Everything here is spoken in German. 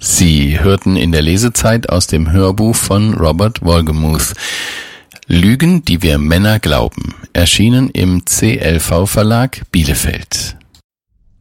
Sie hörten in der Lesezeit aus dem Hörbuch von Robert Wolgemuth Lügen, die wir Männer glauben, erschienen im CLV Verlag Bielefeld.